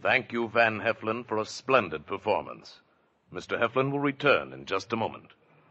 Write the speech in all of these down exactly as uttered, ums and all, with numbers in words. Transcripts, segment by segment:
Thank you, Van Heflin, for a splendid performance. Mister Heflin will return in just a moment.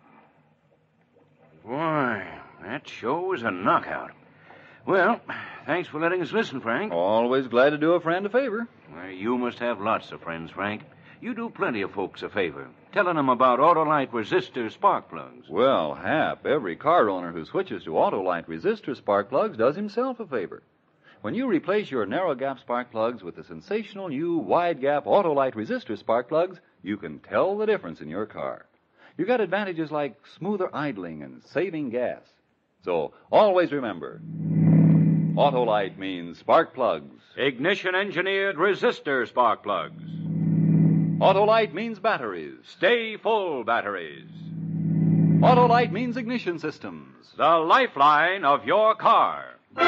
Boy, that show was a knockout. Well, thanks for letting us listen, Frank. Always glad to do a friend a favor. Well, you must have lots of friends, Frank. You do plenty of folks a favor, telling them about Autolite resistor spark plugs. Well, Hap, every car owner who switches to Autolite resistor spark plugs does himself a favor. When you replace your narrow-gap spark plugs with the sensational new wide-gap Autolite resistor spark plugs, you can tell the difference in your car. You got advantages like smoother idling and saving gas. So always remember, Autolite means spark plugs. Ignition-engineered resistor spark plugs. Autolite means batteries. Stay full batteries. Autolite means ignition systems. The lifeline of your car.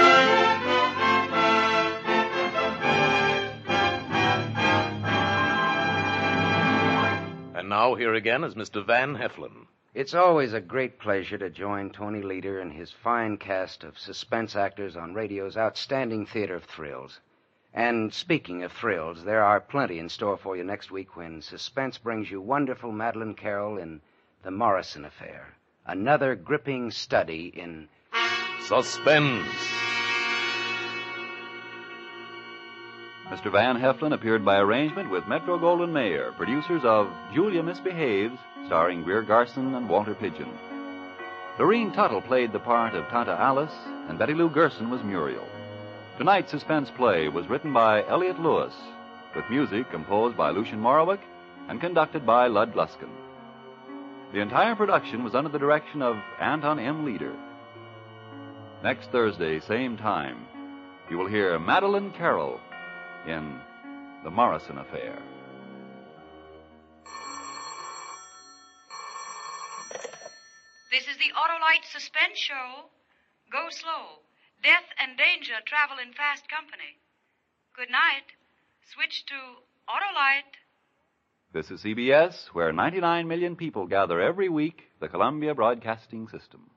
And now here again is Mister Van Heflin. It's always a great pleasure to join Tony Leader and his fine cast of suspense actors on radio's outstanding theater of thrills. And speaking of thrills, there are plenty in store for you next week when suspense brings you wonderful Madeleine Carroll in The Morrison Affair. Another gripping study in Suspense. Mister Van Heflin appeared by arrangement with Metro-Goldwyn-Mayer, producers of Julia Misbehaves, starring Greer Garson and Walter Pidgeon. Lorene Tuttle played the part of Tanta Alice, and Betty Lou Gerson was Muriel. Tonight's suspense play was written by Elliot Lewis, with music composed by Lucien Morawick and conducted by Lud Gluskin. The entire production was under the direction of Anton M. Leader. Next Thursday, same time, you will hear Madeleine Carroll in The Morrison Affair. This is the Autolite Suspense Show. Go slow. Death and danger travel in fast company. Good night. Switch to Autolite. This is C B S, where ninety-nine million people gather every week, the Columbia Broadcasting System.